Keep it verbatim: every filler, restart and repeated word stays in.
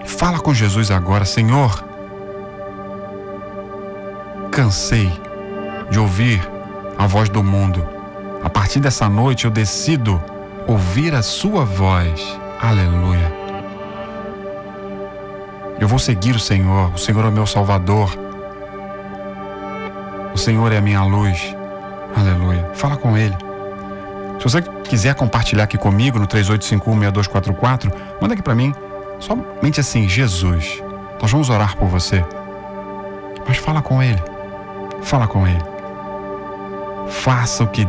Fala com Jesus agora: Senhor, cansei de ouvir a voz do mundo. A partir dessa noite eu decido ouvir a sua voz. Aleluia. Eu vou seguir o Senhor. O Senhor é o meu Salvador. O Senhor é a minha luz. Aleluia. Fala com Ele. Se você quiser compartilhar aqui comigo no três oito cinco um, seis dois quatro quatro, manda aqui para mim, somente assim: Jesus, nós vamos orar por você. Mas fala com Ele. Fala com Ele. Faça o que